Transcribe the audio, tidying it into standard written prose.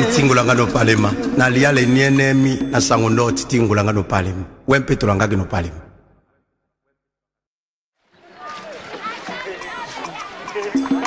tingulanga no palema na liale nienemi na sango ndoti tingulanga no palema wempe tulangagi no palema